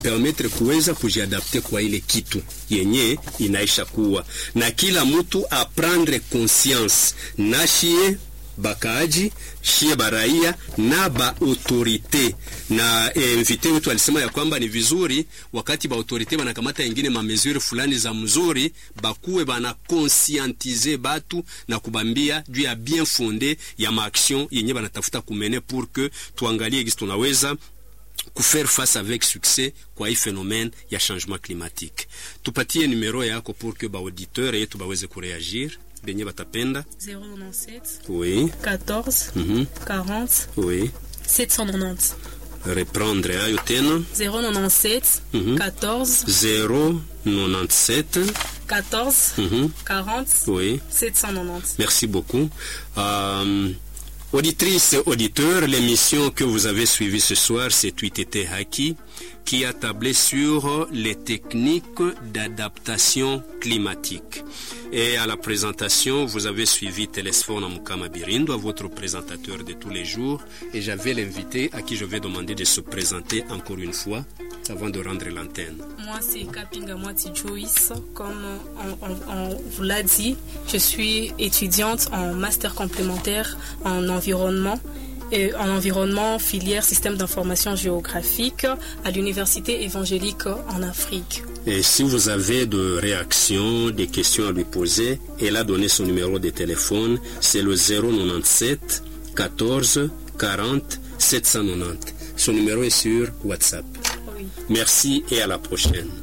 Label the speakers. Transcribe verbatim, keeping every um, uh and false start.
Speaker 1: permettre kuweza kujiadapte kwa ile kitu yenye inaisha kuwa, na kila mtu aprendre conscience na shie bakaaji shie baraia na ba autorite. Na e, invité wetu alisema ya kwamba ni vizuri wakati ba autorite banakamata ingine ma mesure fulani za mzuri, bakuwe bana conscientiser batu na kubambia juu ya bien fondé ya ma action yenye banatafuta kumene pour que tuangalie gisi tunaweza kufaire face avec succès kwa hii phénomène ya changement climatique. Tupatie numero yako pour que ba auditeur yetu baweze kureagir benye batapenda.
Speaker 2: zéro neuf sept
Speaker 1: Oui.
Speaker 2: quatorze
Speaker 1: Mhm.
Speaker 2: quarante
Speaker 1: Oui.
Speaker 2: sept cent quatre-vingt-dix.
Speaker 1: Reprendre ayo tena.
Speaker 2: zéro neuf sept
Speaker 1: Mhm.
Speaker 2: quatorze
Speaker 1: zéro neuf sept
Speaker 2: quatorze
Speaker 1: Mhm.
Speaker 2: quarante
Speaker 1: Oui.
Speaker 2: sept cent quatre-vingt-dix.
Speaker 1: Merci beaucoup. Euh, auditrices et auditeurs, l'émission que vous avez suivie ce soir, c'est Tweet Haki, qui a tablé sur les techniques d'adaptation climatique. Et à la présentation, vous avez suivi Télésphore Namukama Birindo, votre présentateur de tous les jours. Et j'avais l'invité à qui je vais demander de se présenter encore une fois avant de rendre l'antenne.
Speaker 2: Moi, c'est Kapinga Mwati Joyce. Comme on, on, on vous l'a dit, je suis étudiante en master complémentaire en environnement. Et en environnement, filière système d'information géographique à l'université évangélique en Afrique.
Speaker 1: Et si vous avez des réactions, des questions à lui poser, elle a donné son numéro de téléphone, c'est le zéro neuf sept quatorze quarante sept cent quatre-vingt-dix. Son numéro est sur WhatsApp.
Speaker 2: Oui.
Speaker 1: Merci et à la prochaine.